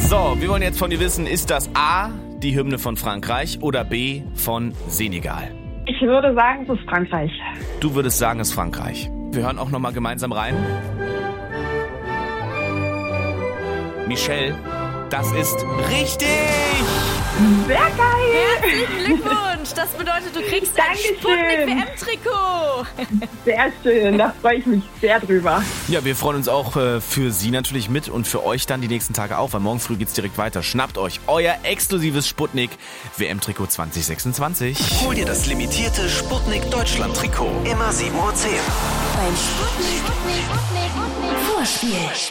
So, wir wollen jetzt von dir wissen, ist das A, die Hymne von Frankreich oder B, von Senegal? Ich würde sagen, es ist Frankreich. Du würdest sagen, es ist Frankreich. Wir hören auch nochmal gemeinsam rein. Michelle, das ist richtig! Sehr geil! Herzlichen Glückwunsch! Das bedeutet, du kriegst ein Dankeschön. Sputnik-WM-Trikot. Sehr schön, da freue ich mich sehr drüber. Ja, wir freuen uns auch für Sie natürlich mit und für euch dann die nächsten Tage auch, weil morgen früh geht's direkt weiter. Schnappt euch euer exklusives Sputnik WM-Trikot 2026. Hol dir das limitierte Sputnik Deutschland-Trikot. Immer 7:10 Uhr. Beim Sputnik Vorspiel.